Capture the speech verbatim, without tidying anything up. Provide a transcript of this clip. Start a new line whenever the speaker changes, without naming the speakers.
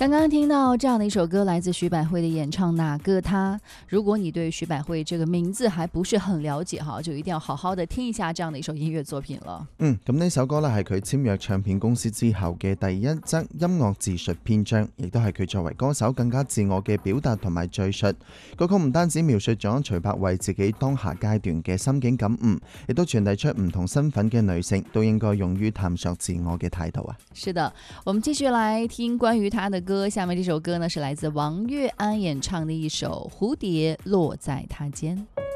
刚刚听到这样的一首歌，来自徐百慧的演唱《哪个他》。如果你对徐百慧這個名字還不是很了解，就一定要好好的聽一下這樣的一首音樂作品了。
嗯，咁呢首歌呢係佢簽約唱片公司之後嘅第一則音樂自述篇章，亦都係佢作為歌手更加自我嘅表達同埋敘述。歌曲唔單止描述咗徐百慧自己當下階段嘅心境感悟，亦都傳遞出唔同身份嘅女性都應該勇於探索自我嘅態度啊。
是的，我們繼續來聽關於他的歌。下面這首歌呢是來自王粵安演唱的一首《蝴蝶落在他肩》。